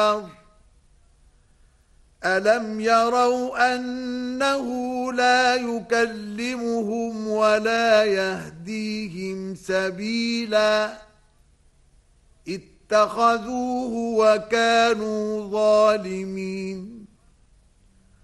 أَلَمْ يَرَوْا أَنَّهُ لَا يُكَلِّمُهُمْ وَلَا يَهْدِيهِمْ سَبِيلًا اتَّخَذُوهُ وَكَانُوا ظَالِمِينَ